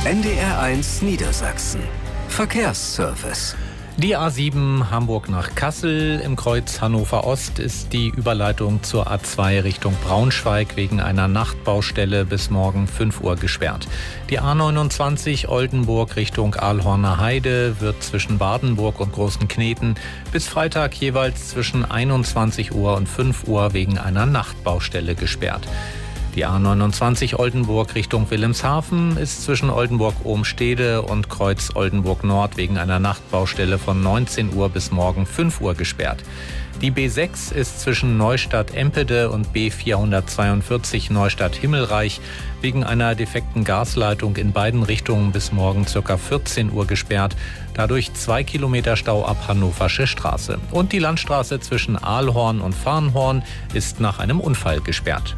NDR1 Niedersachsen. Verkehrsservice. Die A7 Hamburg nach Kassel im Kreuz Hannover Ost ist die Überleitung zur A2 Richtung Braunschweig wegen einer Nachtbaustelle bis morgen 5 Uhr gesperrt. Die A29 Oldenburg Richtung Ahlhorner Heide wird zwischen Wardenburg und Großenkneten bis Freitag jeweils zwischen 21 Uhr und 5 Uhr wegen einer Nachtbaustelle gesperrt. Die A29 Oldenburg Richtung Wilhelmshaven ist zwischen Oldenburg-Ohmstede und Kreuz Oldenburg Nord wegen einer Nachtbaustelle von 19 Uhr bis morgen 5 Uhr gesperrt. Die B6 ist zwischen Neustadt-Empede und B442 Neustadt-Himmelreich wegen einer defekten Gasleitung in beiden Richtungen bis morgen ca. 14 Uhr gesperrt. Dadurch 2 Kilometer Stau ab Hannoversche Straße. Und die Landstraße zwischen Ahlhorn und Farnhorn ist nach einem Unfall gesperrt.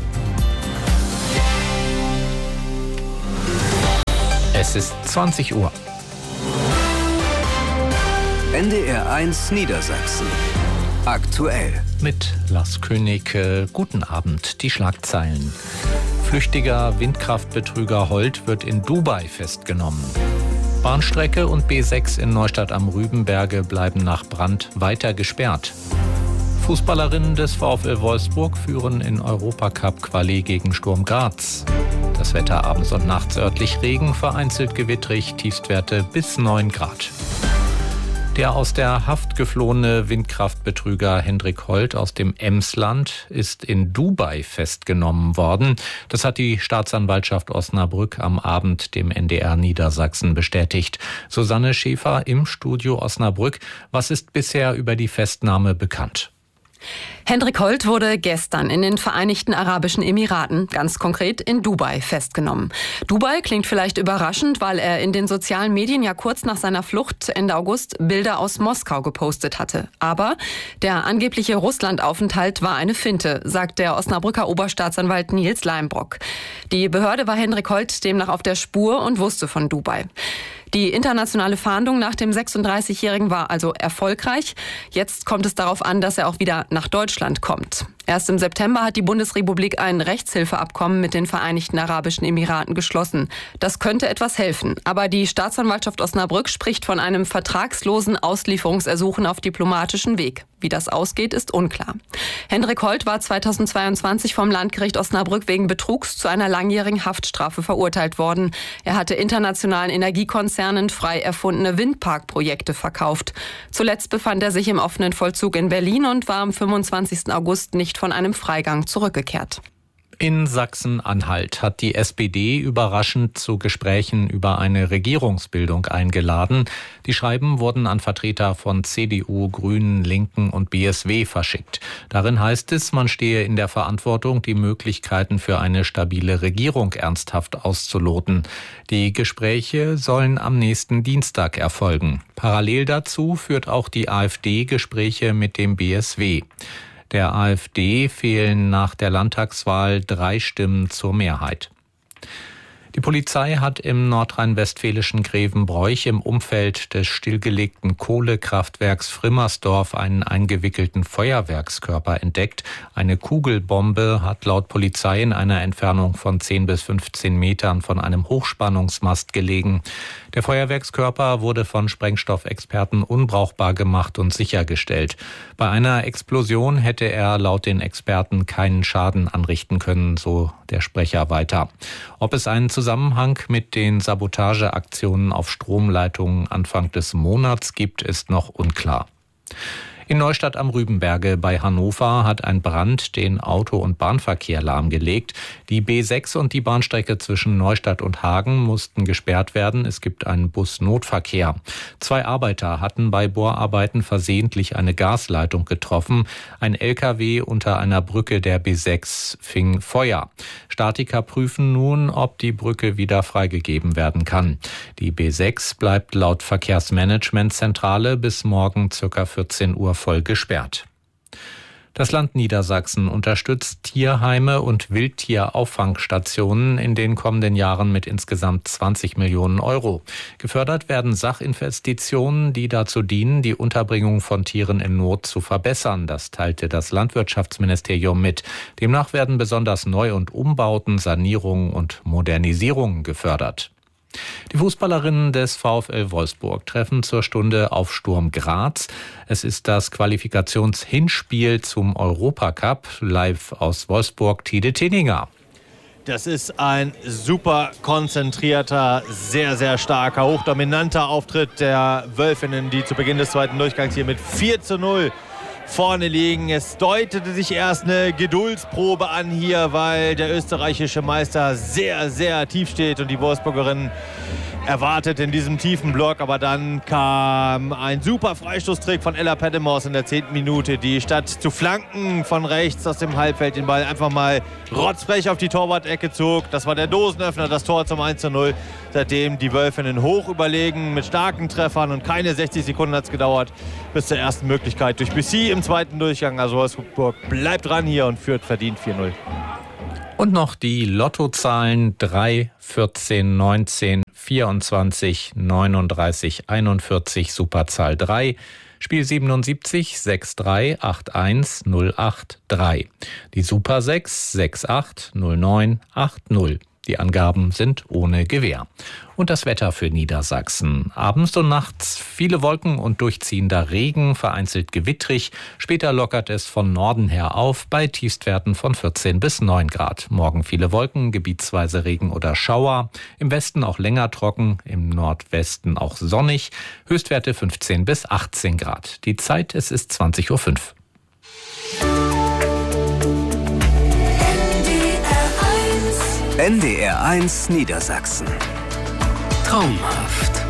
Es ist 20 Uhr. NDR1 Niedersachsen. Aktuell. Mit Lars König. Guten Abend. Die Schlagzeilen. Flüchtiger Windkraftbetrüger Holt wird in Dubai festgenommen. Bahnstrecke und B6 in Neustadt am Rübenberge bleiben nach Brand weiter gesperrt. Fußballerinnen des VfL Wolfsburg führen in Europacup-Quali gegen Sturm Graz. Das Wetter abends und nachts örtlich Regen, vereinzelt gewittrig, Tiefstwerte bis 9 Grad. Der aus der Haft geflohene Windkraftbetrüger Hendrik Holt aus dem Emsland ist in Dubai festgenommen worden. Das hat die Staatsanwaltschaft Osnabrück am Abend dem NDR Niedersachsen bestätigt. Susanne Schäfer im Studio Osnabrück. Was ist bisher über die Festnahme bekannt? Hendrik Holt wurde gestern in den Vereinigten Arabischen Emiraten, ganz konkret in Dubai, festgenommen. Dubai klingt vielleicht überraschend, weil er in den sozialen Medien ja kurz nach seiner Flucht Ende August Bilder aus Moskau gepostet hatte. Aber der angebliche Russlandaufenthalt war eine Finte, sagt der Osnabrücker Oberstaatsanwalt Nils Leimbrock. Die Behörde war Hendrik Holt demnach auf der Spur und wusste von Dubai. Die internationale Fahndung nach dem 36-Jährigen war also erfolgreich. Jetzt kommt es darauf an, dass er auch wieder nach Deutschland kommt. Erst im September hat die Bundesrepublik ein Rechtshilfeabkommen mit den Vereinigten Arabischen Emiraten geschlossen. Das könnte etwas helfen. Aber die Staatsanwaltschaft Osnabrück spricht von einem vertragslosen Auslieferungsersuchen auf diplomatischem Weg. Wie das ausgeht, ist unklar. Hendrik Holt war 2022 vom Landgericht Osnabrück wegen Betrugs zu einer langjährigen Haftstrafe verurteilt worden. Er hatte internationalen Energiekonzernen frei erfundene Windparkprojekte verkauft. Zuletzt befand er sich im offenen Vollzug in Berlin und war am 25. August nicht von einem Freigang zurückgekehrt. In Sachsen-Anhalt hat die SPD überraschend zu Gesprächen über eine Regierungsbildung eingeladen. Die Schreiben wurden an Vertreter von CDU, Grünen, Linken und BSW verschickt. Darin heißt es, man stehe in der Verantwortung, die Möglichkeiten für eine stabile Regierung ernsthaft auszuloten. Die Gespräche sollen am nächsten Dienstag erfolgen. Parallel dazu führt auch die AfD Gespräche mit dem BSW. Der AfD fehlen nach der Landtagswahl 3 Stimmen zur Mehrheit. Die Polizei hat im nordrhein-westfälischen Grevenbroich im Umfeld des stillgelegten Kohlekraftwerks Frimmersdorf einen eingewickelten Feuerwerkskörper entdeckt. Eine Kugelbombe hat laut Polizei in einer Entfernung von 10 bis 15 Metern von einem Hochspannungsmast gelegen. Der Feuerwerkskörper wurde von Sprengstoffexperten unbrauchbar gemacht und sichergestellt. Bei einer Explosion hätte er laut den Experten keinen Schaden anrichten können, so der Sprecher weiter. Ob es einen Zusammenhang mit den Sabotageaktionen auf Stromleitungen Anfang des Monats gibt, ist noch unklar. In Neustadt am Rübenberge bei Hannover hat ein Brand den Auto- und Bahnverkehr lahmgelegt. Die B6 und die Bahnstrecke zwischen Neustadt und Hagen mussten gesperrt werden. Es gibt einen Bus-Notverkehr. 2 Arbeiter hatten bei Bohrarbeiten versehentlich eine Gasleitung getroffen. Ein LKW unter einer Brücke der B6 fing Feuer. Statiker prüfen nun, ob die Brücke wieder freigegeben werden kann. Die B6 bleibt laut Verkehrsmanagementzentrale bis morgen ca. 14 Uhr voll gesperrt. Das Land Niedersachsen unterstützt Tierheime und Wildtierauffangstationen in den kommenden Jahren mit insgesamt 20 Millionen Euro. Gefördert werden Sachinvestitionen, die dazu dienen, die Unterbringung von Tieren in Not zu verbessern. Das teilte das Landwirtschaftsministerium mit. Demnach werden besonders Neu- und Umbauten, Sanierungen und Modernisierungen gefördert. Die Fußballerinnen des VfL Wolfsburg treffen zur Stunde auf Sturm Graz. Es ist das Qualifikationshinspiel zum Europacup. Live aus Wolfsburg, Tide Tinninger. Das ist ein super konzentrierter, sehr, sehr starker, hochdominanter Auftritt der Wölfinnen, die zu Beginn des zweiten Durchgangs hier mit 4:0 vorne liegen. Es deutete sich erst eine Geduldsprobe an hier, weil der österreichische Meister sehr, sehr tief steht und die Wolfsburgerinnen erwartet in diesem tiefen Block. Aber dann kam ein super Freistoßtrick von Ella Peddemors in der 10. Minute, die statt zu flanken von rechts aus dem Halbfeld den Ball einfach mal rotzfrech auf die Torwart-Ecke zog. Das war der Dosenöffner, das Tor zum 1:0. Seitdem die Wölfinnen hoch überlegen mit starken Treffern und keine 60 Sekunden hat es gedauert bis zur ersten Möglichkeit durch Bussy im zweiten Durchgang. Also Wolfsburg bleibt dran hier und führt verdient 4:0. Und noch die Lottozahlen 3, 14, 19, 24, 39, 41, Superzahl 3, Spiel 77, 63, 81, 08, 3. Die Super 6, 68, 09, 80. Die Angaben sind ohne Gewähr. Und das Wetter für Niedersachsen. Abends und nachts viele Wolken und durchziehender Regen, vereinzelt gewittrig. Später lockert es von Norden her auf bei Tiefstwerten von 14 bis 9 Grad. Morgen viele Wolken, gebietsweise Regen oder Schauer. Im Westen auch länger trocken, im Nordwesten auch sonnig. Höchstwerte 15 bis 18 Grad. Die Zeit, es ist 20:05 Uhr. NDR 1 Niedersachsen. Traumhaft.